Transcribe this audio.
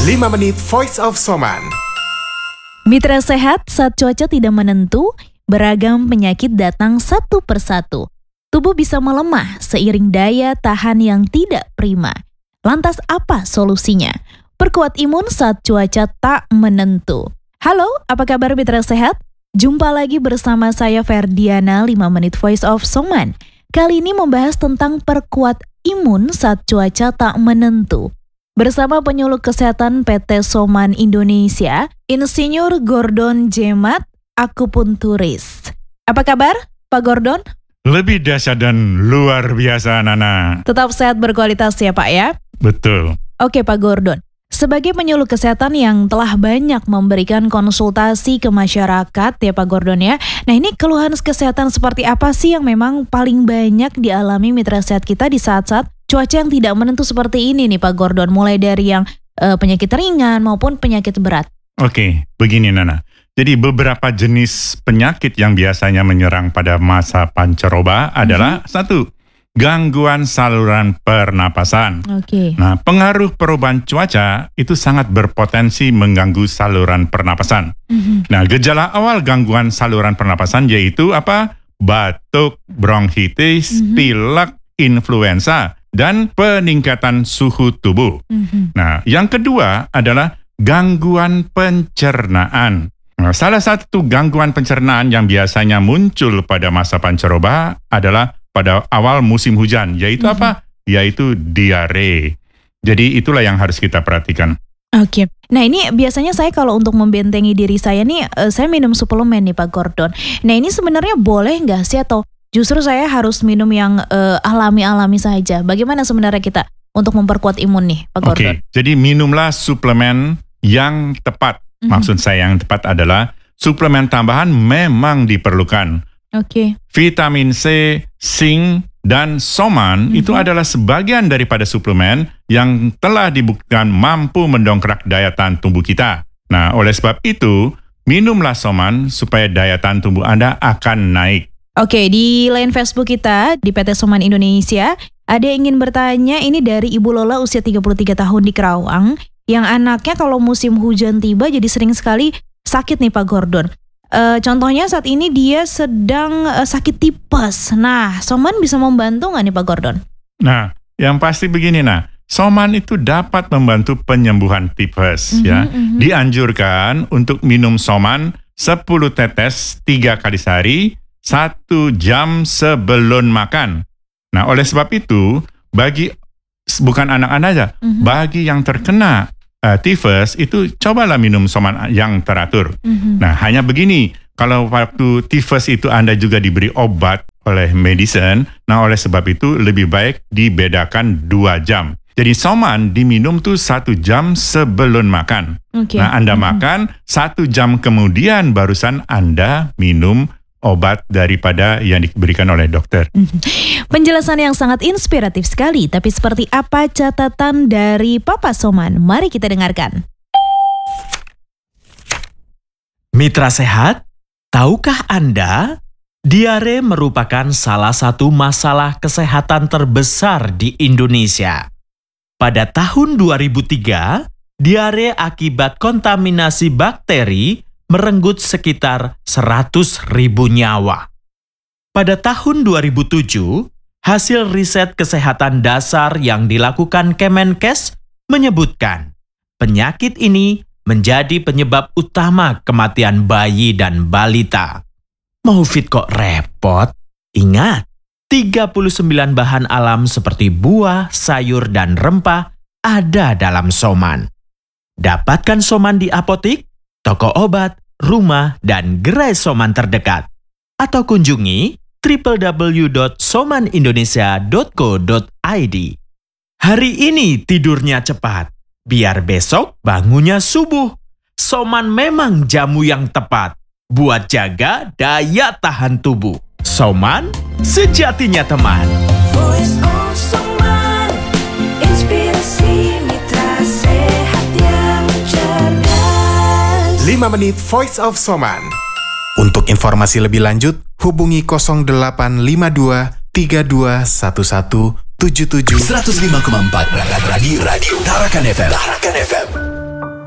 5 menit Voice of Soman. Mitra sehat, saat cuaca tidak menentu, beragam penyakit datang satu persatu. Tubuh bisa melemah seiring daya tahan yang tidak prima. Lantas apa solusinya? Perkuat imun saat cuaca tak menentu. Halo, apa kabar mitra sehat? Jumpa lagi bersama saya Ferdiana, 5 menit Voice of Soman. Kali ini membahas tentang perkuat imun saat cuaca tak menentu. Bersama penyuluh kesehatan PT Soman Indonesia, Insinyur Gordon Jemat, akupunturis. Apa kabar, Pak Gordon? Lebih dahsyat dan luar biasa, Nana. Tetap sehat berkualitas ya, Pak ya? Betul. Oke, Pak Gordon. Sebagai penyuluh kesehatan yang telah banyak memberikan konsultasi ke masyarakat ya Pak Gordon ya. Nah ini keluhan kesehatan seperti apa sih yang memang paling banyak dialami mitra sehat kita di saat-saat cuaca yang tidak menentu seperti ini nih Pak Gordon? Mulai dari yang penyakit ringan maupun penyakit berat. Oke, begini Nana. Jadi beberapa jenis penyakit yang biasanya menyerang pada masa pancaroba adalah satu, gangguan saluran pernapasan. Oke. Nah, pengaruh perubahan cuaca itu sangat berpotensi mengganggu saluran pernapasan. Nah, gejala awal gangguan saluran pernapasan yaitu apa? Batuk, bronkitis, pilek, influenza, dan peningkatan suhu tubuh. Nah, yang kedua adalah gangguan pencernaan. Nah, salah satu gangguan pencernaan yang biasanya muncul pada masa pancaroba adalah pada awal musim hujan, yaitu apa? Yaitu diare. Jadi itulah yang harus kita perhatikan. Oke. Nah ini biasanya saya kalau untuk membentengi diri saya nih, saya minum suplemen nih Pak Gordon. Nah ini sebenarnya boleh nggak sih atau justru saya harus minum yang alami-alami saja? Bagaimana sebenarnya kita untuk memperkuat imun nih Pak Gordon? Oke, jadi minumlah suplemen yang tepat. Maksud saya yang tepat adalah suplemen tambahan memang diperlukan. Oke. Vitamin C, zinc, dan soman itu adalah sebagian daripada suplemen yang telah dibuktikan mampu mendongkrak daya tahan tubuh kita. Nah, oleh sebab itu, minumlah soman supaya daya tahan tubuh Anda akan naik. Oke, di line Facebook kita, di PT Soman Indonesia, ada yang ingin bertanya, ini dari Ibu Lola usia 33 tahun di Kerawang, yang anaknya kalau musim hujan tiba jadi sering sekali sakit nih Pak Gordon. Contohnya saat ini dia sedang sakit tipes. Nah, soman bisa membantu nggak nih Pak Gordon? Nah, yang pasti begini soman itu dapat membantu penyembuhan tipes ya. Dianjurkan untuk minum soman 10 tetes 3 kali sehari, 1 jam sebelum makan. Nah, oleh sebab itu, bukan anak-anak aja, bagi yang terkena tifus itu cobalah minum soman yang teratur. Nah, hanya begini, kalau waktu tifus itu Anda juga diberi obat oleh medicine, nah oleh sebab itu lebih baik dibedakan 2 jam. Jadi soman diminum tuh 1 jam sebelum makan. Nah, Anda makan 1 jam kemudian barusan Anda minum obat daripada yang diberikan oleh dokter. Penjelasan yang sangat inspiratif sekali, tapi seperti apa catatan dari Papa Soman? Mari kita dengarkan. Mitra sehat, tahukah Anda, diare merupakan salah satu masalah kesehatan terbesar di Indonesia. Pada tahun 2003, diare akibat kontaminasi bakteri merenggut sekitar 100.000 nyawa. Pada tahun 2007, hasil riset kesehatan dasar yang dilakukan Kemenkes menyebutkan penyakit ini menjadi penyebab utama kematian bayi dan balita. Mau fit kok repot? Ingat, 39 bahan alam seperti buah, sayur, dan rempah ada dalam soman. Dapatkan soman di apotik, toko obat, rumah, dan gerai soman terdekat. Atau kunjungi www.somanindonesia.co.id. Hari ini tidurnya cepat, biar besok bangunnya subuh. Soman memang jamu yang tepat buat jaga daya tahan tubuh. Soman, sejatinya teman. Voice of Soman, inspirasi mitra sehat yang cerdas. 5 menit Voice of Soman. Untuk informasi lebih lanjut, hubungi 0852 3211 77 105,4 Radio Tarakan FM.